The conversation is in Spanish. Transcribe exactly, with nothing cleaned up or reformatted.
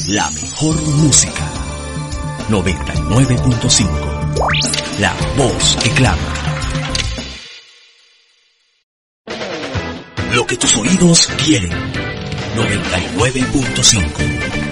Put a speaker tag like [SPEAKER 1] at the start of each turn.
[SPEAKER 1] La mejor música. noventa y nueve punto cinco. La voz que clama. Lo que tus oídos quieren. noventa y nueve punto cinco.